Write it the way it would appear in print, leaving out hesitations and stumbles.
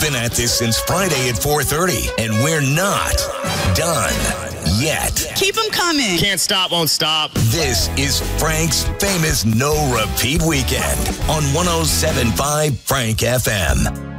been at this since Friday at 4:30, and we're not done yet. Keep them coming. Can't stop, won't stop. This is Frank's famous no repeat weekend on 107.5 Frank FM.